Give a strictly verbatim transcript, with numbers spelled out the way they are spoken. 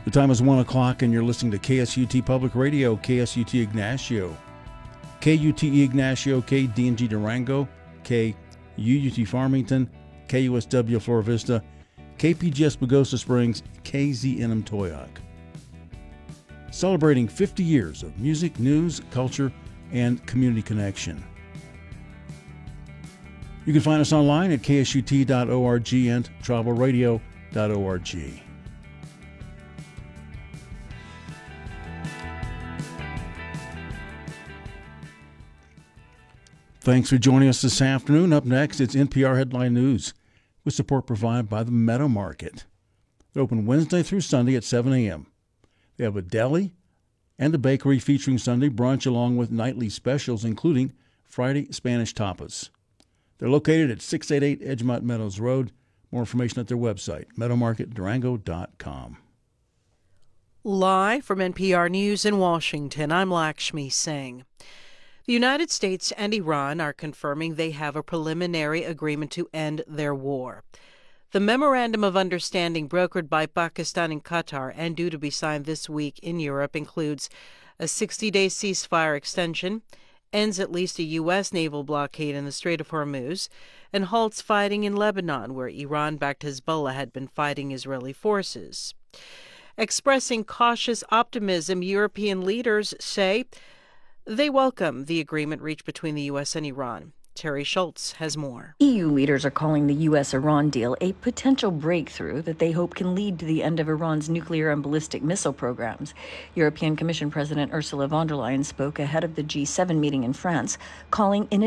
The time is one o'clock, and you're listening to K S U T Public Radio, K S U T Ignacio, K U T E Ignacio, K D N G Durango, K U U T Farmington, K U S W Flora Vista, K P G S Pagosa Springs, K Z N M Toyoak. Celebrating fifty years of music, news, culture, and community connection. You can find us online at K S U T dot org and tribal radio dot org. Thanks for joining us this afternoon. Up next, it's N P R Headline News with support provided by the Meadow Market. They're open Wednesday through Sunday at seven a.m. They have a deli and a bakery featuring Sunday brunch along with nightly specials, including Friday Spanish tapas. They're located at six eighty-eight Edgemont Meadows Road. More information at their website, meadow market durango dot com. Live from N P R News in Washington, I'm Lakshmi Singh. The United States and Iran are confirming they have a preliminary agreement to end their war. The Memorandum of Understanding brokered by Pakistan and Qatar and due to be signed this week in Europe includes a sixty-day ceasefire extension, ends at least a U S naval blockade in the Strait of Hormuz, and halts fighting in Lebanon, where Iran-backed Hezbollah had been fighting Israeli forces. Expressing cautious optimism, European leaders say they welcome the agreement reached between the U S and Iran. Terry Schultz has more. E U leaders are calling the U S Iran deal a potential breakthrough that they hope can lead to the end of Iran's nuclear and ballistic missile programs. European Commission President Ursula von der Leyen spoke ahead of the G seven meeting in France, calling in